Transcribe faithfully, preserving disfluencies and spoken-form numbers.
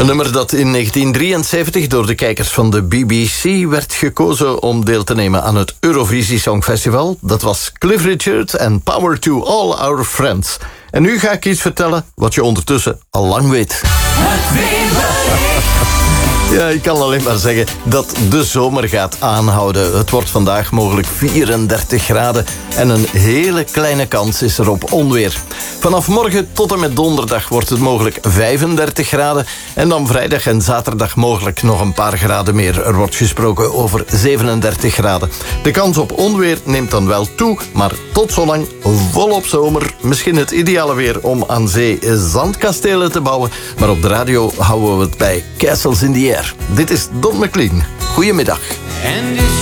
Een nummer dat in negentien drieënzeventig door de kijkers van de B B C werd gekozen om deel te nemen aan het Eurovisie Songfestival. Dat was Cliff Richard en Power to All Our Friends. En nu ga ik iets vertellen wat je ondertussen al lang weet. Het Ja, ik kan alleen maar zeggen dat de zomer gaat aanhouden. Het wordt vandaag mogelijk vierendertig graden en een hele kleine kans is er op onweer. Vanaf morgen tot en met donderdag wordt het mogelijk vijfendertig graden en dan vrijdag en zaterdag mogelijk nog een paar graden meer. Er wordt gesproken over zevenendertig graden. De kans op onweer neemt dan wel toe, maar tot zolang volop zomer. Misschien het ideale weer om aan zee zandkastelen te bouwen, maar op de radio houden we het bij Castles in the Air. Dit is Don McLean. Goedemiddag.